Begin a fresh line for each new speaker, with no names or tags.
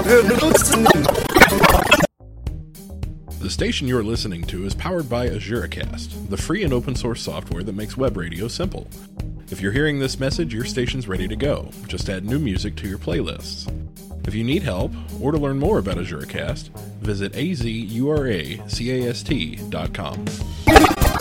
The station you're listening to is powered by AzureCast, the free and open source software that makes web radio simple. If you're hearing this message, your station's ready to go. Just add new music to your playlists. If you need help, or to learn more about AzureCast, visit azuracast.com.